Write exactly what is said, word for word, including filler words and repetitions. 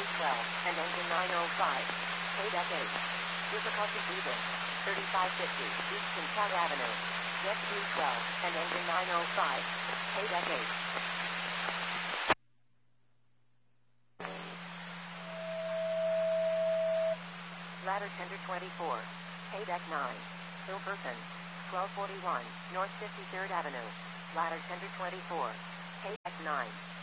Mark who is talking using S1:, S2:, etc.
S1: twelve, and engine nine oh five. Paydeck eight. Difficulty breathing. thirty-five fifty, East Kentucky Avenue. Jet three twelve, and engine nine oh five. Paydeck eight. Ladder tender twenty-four. Paydeck nine. Ilperson. twelve forty-one, North fifty-third Avenue. Ladder tender twenty-four. Paydeck nine.